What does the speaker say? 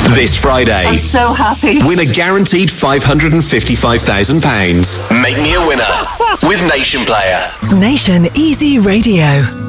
This Friday, I'm so happy. win a guaranteed £555,000. Make me a winner with Nation Player. Nation Easy Radio.